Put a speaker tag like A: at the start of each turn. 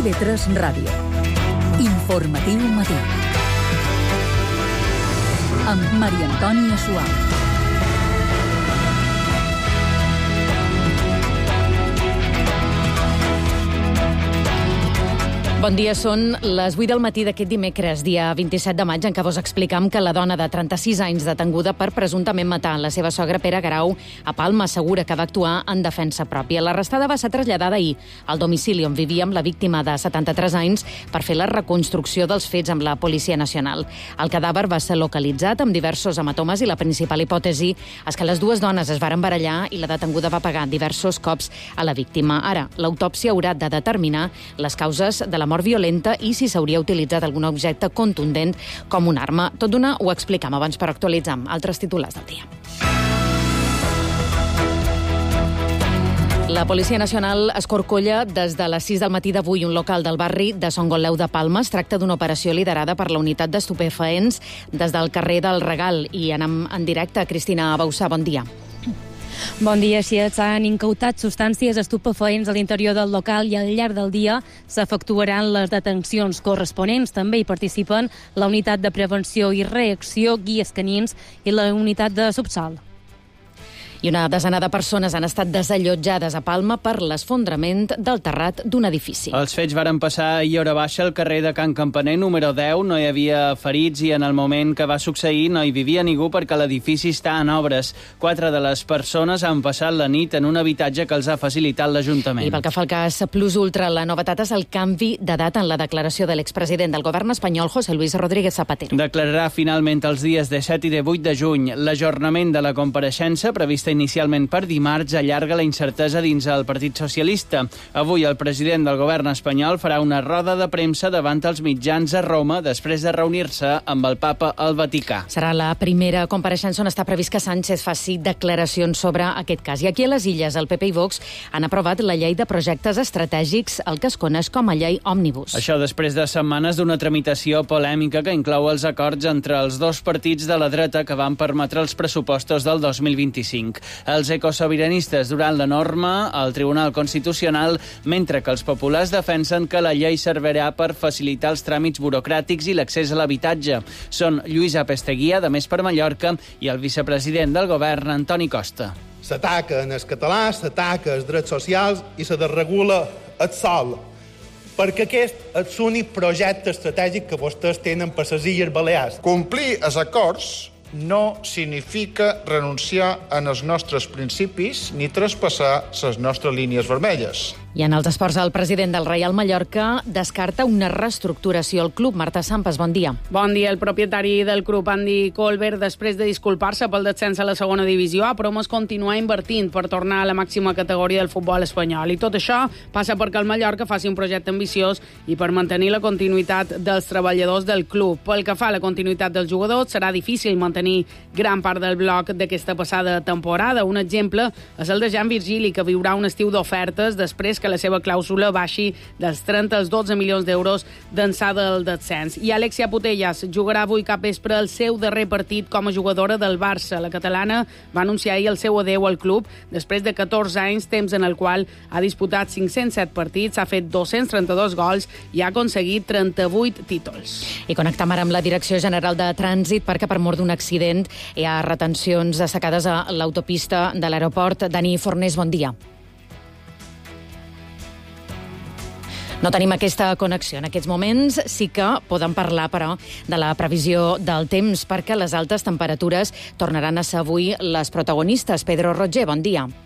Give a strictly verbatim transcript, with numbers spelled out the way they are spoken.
A: I V tres Ràdio. Informatiu matí. Amb Maria Antònia Suau.
B: Bon dia, són les vuit del matí d'aquest dimecres, dia vint-i-set de maig, en què vos explicam que la dona de trenta-sis anys detenguda per presumptament matar la seva sogra Pere Garau a Palma assegura que va actuar en defensa pròpia. L'arrestada va ser traslladada ahir al domicili on vivia amb la víctima de setanta-tres anys per fer la reconstrucció dels fets amb la Policia Nacional. El cadàver va ser localitzat amb diversos hematomes i la principal hipòtesi és que les dues dones es varen barallar i la detenguda va pegar diversos cops a la víctima. Ara, l'autòpsia haurà de determinar les causes de la mort violenta i si s'hauria utilitzat algun objecte contundent com una arma. Tot d'una ho explicam abans per actualitzar altres titulars del dia. La Policia Nacional escorcolla des de les sis del matí d'avui un local del barri de Son Gotleu de Palma. Es tracta d'una operació liderada per la unitat d'estupefaents des del carrer del Regal. I anem en directe. Cristina Bausà, bon dia.
C: Bon dia. Si s'han incautat substàncies estupefaents a l'interior del local i al llarg del dia s'efectuaran les detencions corresponents. També hi participen la unitat de prevenció i reacció, guies canins i la unitat de subsòl.
B: I una desena de persones han estat desallotjades a Palma per l'esfondrament del terrat d'un edifici.
D: Els fets varen passar ahir a hora baixa al carrer de Can Campaner, número deu. No hi havia ferits i en el moment que va succeir no hi vivia ningú perquè l'edifici està en obres. Quatre de les persones han passat la nit en un habitatge que els ha facilitat l'Ajuntament.
B: I pel que fa al cas Plus Ultra, la novetat és el canvi de data en la declaració de l'expresident del govern espanyol, José Luis Rodríguez Zapatero.
D: Declararà finalment els dies disset i divuit de juny. L'ajornament de la compareixença, prevista inicialment per dimarts, allarga la incertesa dins el Partit Socialista. Avui el president del govern espanyol farà una roda de premsa davant els mitjans a Roma després de reunir-se amb el papa al Vaticà.
B: Serà la primera compareixença on està previst que Sánchez faci declaracions sobre aquest cas. I aquí a les Illes, el P P i Vox han aprovat la llei de projectes estratègics, el que es coneix com a llei Òmnibus.
D: Això després de setmanes d'una tramitació polèmica que inclou els acords entre els dos partits de la dreta que van permetre els pressupostos del dos mil vint-i-cinc. Els ecosobiranistes durant la norma al Tribunal Constitucional, mentre que els populars defensen que la llei servirà per facilitar els tràmits burocràtics i l'accés a l'habitatge. Són Lluïsa Pesteguia, de Més per Mallorca, i el vicepresident del govern, Antoni Costa.
E: S'ataca en el català, s'ataca els drets socials i se desregula el sol. Perquè aquest és l'únic projecte estratègic que vostès tenen per les Illes Balears.
F: Complir els acords no significa renunciar als nostres principis ni traspassar les nostres línies vermelles.
B: I en els esports, el president del Reial Mallorca descarta una reestructuració al club. Marta Sampas, bon dia.
G: Bon dia. El propietari del club, Andy Colbert, després de disculpar-se pel descens a la segona divisió, ha promès continuar invertint per tornar a la màxima categoria del futbol espanyol. I tot això passa perquè el Mallorca faci un projecte ambiciós i per mantenir la continuïtat dels treballadors del club. Pel que fa a la continuïtat dels jugadors, serà difícil mantenir gran part del bloc d'aquesta passada temporada. Un exemple és el de Jan Virgili, que viurà un estiu d'ofertes després que la seva clàusula baixi dels trenta als dotze milions d'euros d'ençà del descens. I Alexia Putellas jugarà avui capvespre el seu darrer partit com a jugadora del Barça. La catalana va anunciar ahir el seu adeu al club després de catorze anys, temps en el qual ha disputat cinc-cents set partits, ha fet dos-cents trenta-dos gols i ha aconseguit trenta-vuit títols.
B: I connectam ara amb la Direcció General de Trànsit perquè per mort d'un accident hi ha retencions destacades a l'autopista de l'aeroport. Dani Fornés, bon dia. No tenim aquesta connexió. En aquests moments sí que podem parlar, però, de la previsió del temps, perquè les altes temperatures tornaran a ser avui les protagonistes. Pedro Roger, bon dia.